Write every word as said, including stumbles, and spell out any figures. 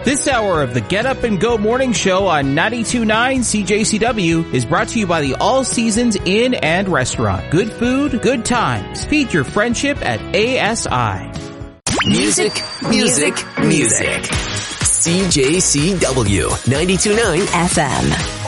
This hour of the Get Up and Go Morning Show on ninety-two point nine C J C W is brought to you by the All Seasons Inn and Restaurant. Good food, good times. Feed your friendship at A S I. Music, music, music. C J C W ninety-two point nine F M.